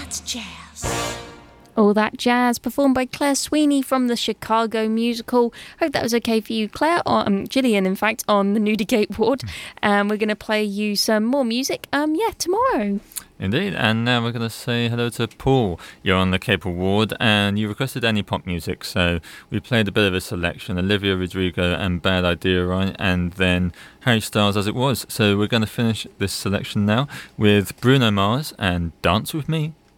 That's jazz. All That Jazz, performed by Claire Sweeney from the Chicago musical. Hope that was okay for you, Claire, or Gillian, in fact, on the Newdigate ward. And we're going to play you some more music, tomorrow. Indeed, and now we're going to say hello to Paul. You're on the Capel ward, and you requested any pop music, so we played a bit of a selection. Olivia Rodrigo and Bad Idea, right? And then Harry Styles, As It Was. So we're going to finish this selection now with Bruno Mars and Dance With Me.